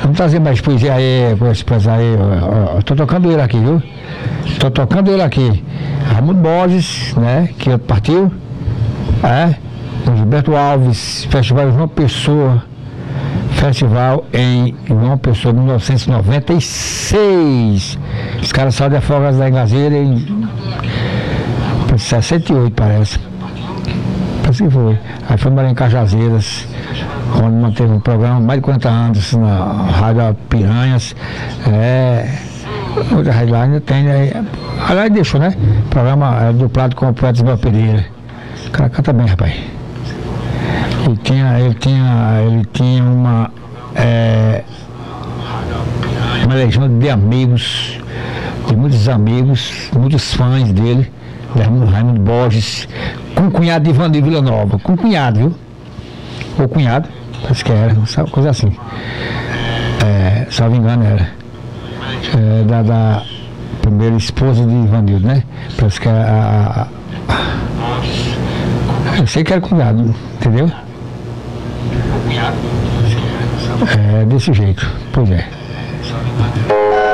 Vamos trazer mais poesia aí, poesia aí. Ó. Tô tocando ele aqui, viu? Tô tocando ele aqui. Raimundo Borges, né? Que partiu. Gilberto Alves, Festival João Pessoa. Festival em João Pessoa, 1996. Os caras saíram de Afogados da Engazeira em 68, parece. Parece que foi. Aí foi em Cajazeiras, onde manteve um programa mais de 40 anos na Rádio Piranhas. Outra rádio lá ainda tem, né? Aliás, deixou, né? Programa duplado com o poeta Ismael Pereira. O cara canta bem, rapaz. Ele tinha uma legião de amigos, de muitos amigos, muitos fãs dele, Raimundo Borges, com o cunhado de Ivandir Vila Nova, com o cunhado, viu? O cunhado, parece que era, coisa assim. Salvo engano era. Da primeira esposa de Ivanildo, né? Parece que eu sei que era cunhado, entendeu? Desse jeito, pois é.